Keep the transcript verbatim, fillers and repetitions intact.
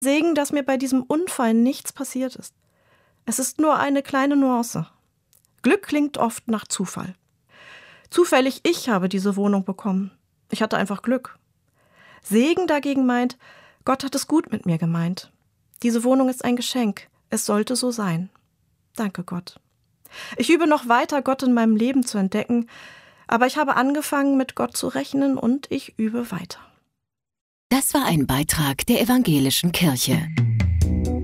Segen, dass mir bei diesem Unfall nichts passiert ist. Es ist nur eine kleine Nuance. Glück klingt oft nach Zufall. Zufällig ich habe diese Wohnung bekommen. Ich hatte einfach Glück. Segen dagegen meint, Gott hat es gut mit mir gemeint. Diese Wohnung ist ein Geschenk. Es sollte so sein. Danke, Gott. Ich übe noch weiter, Gott in meinem Leben zu entdecken, aber ich habe angefangen, mit Gott zu rechnen und ich übe weiter. Das war ein Beitrag der Evangelischen Kirche.